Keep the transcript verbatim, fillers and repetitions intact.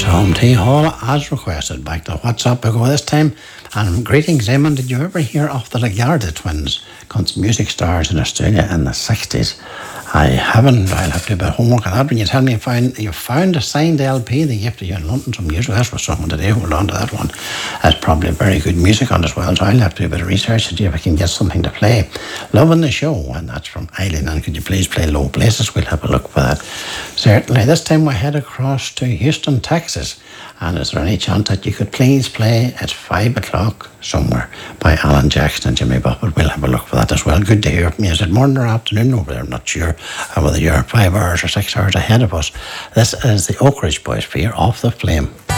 Home Tea Hall as requested. Back to WhatsApp we go this time. And greetings, Eamon. Did you ever hear of the Lagarda twins, music stars in Australia in the sixties? I haven't. I'll have to do a bit of homework on that. When you tell me you found, you found a signed L P they gifted you in London some years ago, that's for someone today. Hold on to that one. That's probably very good music on as well, so I'll have to do a bit of research to see if I can get something to play. Loving the show, and that's from Eileen. And could you please play Low Places? We'll have a look for that. Certainly. This time we head across to Houston, Texas. And is there any chance that you could please play at five o'clock somewhere by Alan Jackson and Jimmy Buffett? We'll have a look for that as well. Good to hear from you. Is it morning or afternoon over there? I'm not sure whether you're five hours or six hours ahead of us. This is the Oak Ridge Boys for your Off the Flame.